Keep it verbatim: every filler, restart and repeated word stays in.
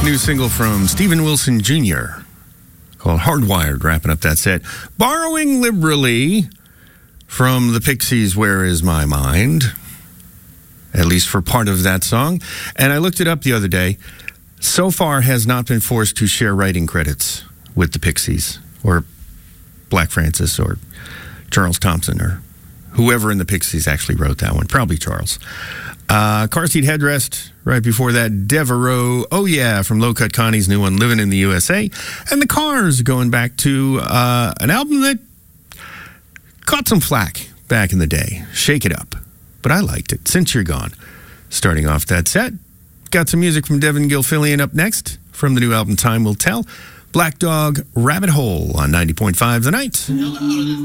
New single from Steven Wilson Junior called Hardwired, wrapping up that set. Borrowing liberally from the Pixies' Where Is My Mind, at least for part of that song. And I looked it up the other day. So far has not been forced to share writing credits with the Pixies or Black Francis or Charles Thompson or whoever in the Pixies actually wrote that one. Probably Charles. Uh, Car Seat Headrest, right before that, Devereaux, Oh Yeah, from Low Cut Connie's new one, Living in the U S A. And the Cars, going back to uh, an album that caught some flack back in the day, Shake It Up. But I liked it, Since You're Gone. Starting off that set, got some music from Devin Gilfillian up next from the new album Time Will Tell. Black Dog, Rabbit Hole on ninety point five The Night.